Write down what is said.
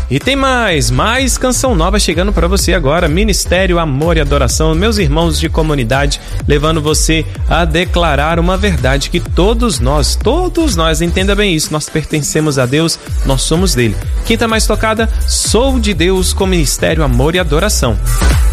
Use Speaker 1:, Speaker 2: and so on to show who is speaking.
Speaker 1: E tem mais canção nova chegando para você agora. Ministério Amor e Adoração, meus irmãos de comunidade, levando você a declarar uma verdade que todos nós, entenda bem isso, nós pertencemos a Deus, nós somos dele. Quem tá mais tocada? Sou de Deus com Ministério Amor e Adoração.